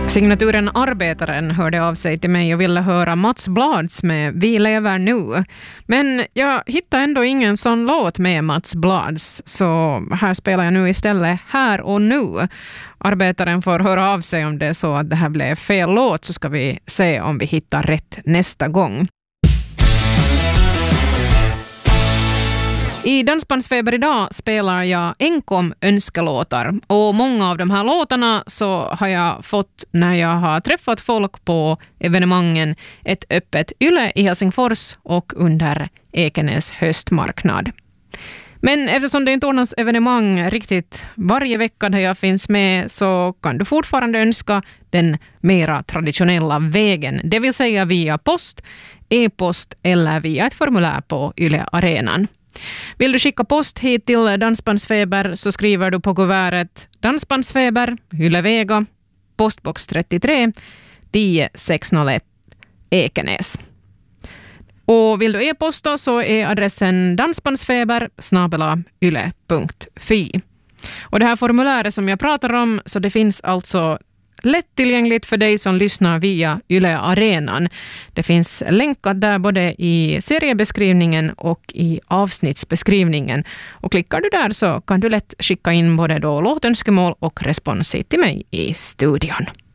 Signaturen Arbetaren hörde av sig till mig och ville höra Mats Blads med Vi lever nu. Men jag hittade ändå ingen sån låt med Mats Blads, så här spelar jag nu istället Här och nu. Arbetaren får höra av sig om det är så att det här blev fel låt, så ska vi se om vi hittar rätt nästa gång. I Dansbandsfeber idag spelar jag enkom önskelåtar, och många av de här låtarna så har jag fått när jag har träffat folk på evenemangen Ett öppet Yle i Helsingfors och under Ekenäs höstmarknad. Men eftersom det inte ordnas evenemang riktigt varje vecka där jag finns med, så kan du fortfarande önska den mera traditionella vägen, det vill säga via post, e-post eller via ett formulär på Yle Arenan. Vill du skicka post hit till Dansbandsfeber så skriver du på kuvertet Dansbandsfeber, Ylevega, postbox 33, 10601 Ekenäs. Och vill du e-posta så är adressen dansbandsfeber@yle.fi. Och det här formuläret som jag pratar om, så det finns alltså lättillgängligt för dig som lyssnar via Yle Arenan. Det finns länkat där både i seriebeskrivningen och i avsnittsbeskrivningen. Och klickar du där så kan du lätt skicka in både då låtönskemål och respons till mig i studion.